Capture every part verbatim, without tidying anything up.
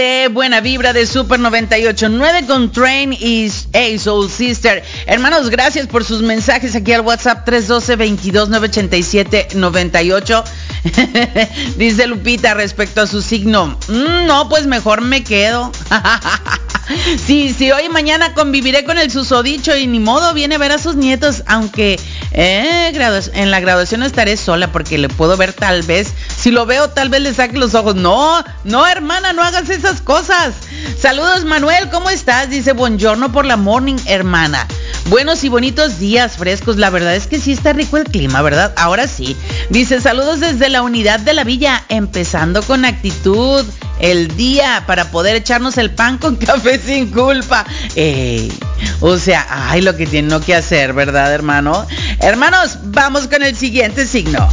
Eh, buena vibra de Super noventa y ocho punto nueve con Train y Hey Soul Sister. Hermanos, gracias por sus mensajes aquí al WhatsApp tres uno dos, veintidós, novecientos ochenta y siete, noventa y ocho. Dice Lupita respecto a su signo. Mm, no, pues mejor me quedo. Sí, sí, hoy y mañana conviviré con el susodicho y ni modo, viene a ver a sus nietos, aunque eh, en la graduación estaré sola porque le puedo ver tal vez, si lo veo tal vez le saque los ojos. No, no hermana, no hagas esas cosas. Saludos Manuel, ¿cómo estás? Dice buongiorno por la morning, hermana. Buenos y bonitos días frescos, la verdad es que sí está rico el clima, ¿verdad? Ahora sí. Dice saludos desde la unidad de la villa, empezando con actitud el día para poder echarnos el pan con café sin culpa. Ey, o sea, ay, lo que tiene uno que hacer, ¿verdad, hermano? Hermanos, vamos con el siguiente signo.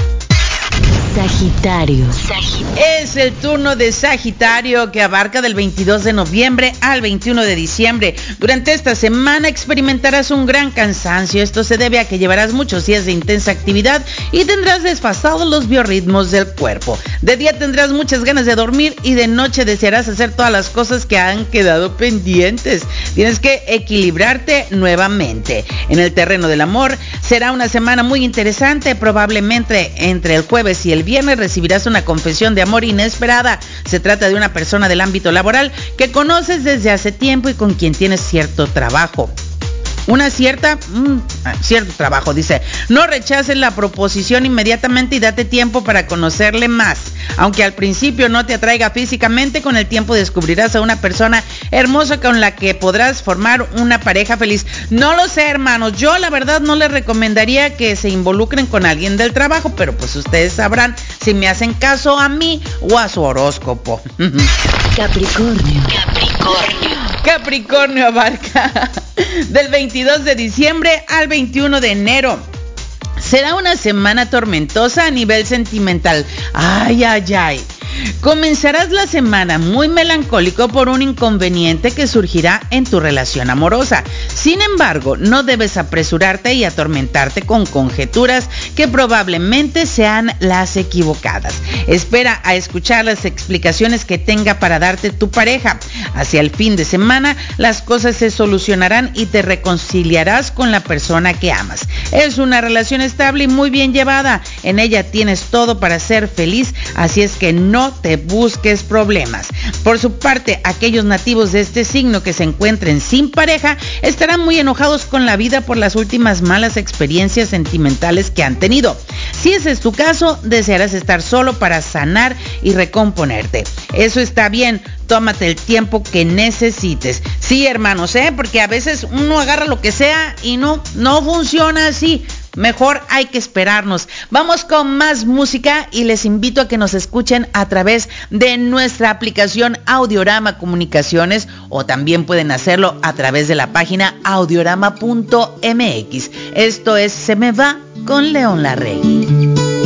Sagitario. Sagitario. Es el turno de Sagitario, que abarca del veintidós de noviembre al veintiuno de diciembre. Durante esta semana experimentarás un gran cansancio. Esto se debe a que llevarás muchos días de intensa actividad y tendrás desfasados los biorritmos del cuerpo. De día tendrás muchas ganas de dormir y de noche desearás hacer todas las cosas que han quedado pendientes. Tienes que equilibrarte nuevamente. En el terreno del amor será una semana muy interesante. Probablemente entre el jueves y el viernes recibirás una confesión de amor inesperada. Se trata de una persona del ámbito laboral que conoces desde hace tiempo y con quien tienes cierto trabajo. Una cierta, mmm, cierto trabajo, dice. No rechaces la proposición inmediatamente y date tiempo para conocerle más. Aunque al principio no te atraiga físicamente, con el tiempo descubrirás a una persona hermosa con la que podrás formar una pareja feliz. No lo sé, hermanos. Yo la verdad no les recomendaría que se involucren con alguien del trabajo, pero pues ustedes sabrán si me hacen caso a mí o a su horóscopo. Capricornio. Capricornio. Capricornio abarca del veintidós de diciembre al veintiuno de enero. Será una semana tormentosa a nivel sentimental. Ay, ay, ay. Comenzarás la semana muy melancólico por un inconveniente que surgirá en tu relación amorosa. Sin embargo, no debes apresurarte y atormentarte con conjeturas que probablemente sean las equivocadas. Espera a escuchar las explicaciones que tenga para darte tu pareja. Hacia el fin de semana, las cosas se solucionarán y te reconciliarás con la persona que amas. Es una relación estable y muy bien llevada. En ella tienes todo para ser feliz, así es que no te busques problemas. Por su parte, aquellos nativos de este signo que se encuentren sin pareja estarán muy enojados con la vida por las últimas malas experiencias sentimentales que han tenido. Si ese es tu caso, desearás estar solo para sanar y recomponerte. Eso está bien, tómate el tiempo que necesites. Sí, hermanos, ¿eh? Porque a veces uno agarra lo que sea y no, no funciona así. Mejor hay que esperarnos. Vamos con más música y les invito a que nos escuchen a través de nuestra aplicación Audiorama Comunicaciones, o también pueden hacerlo a través de la página audiorama punto m x. Esto es Se Me Va con León Larregui.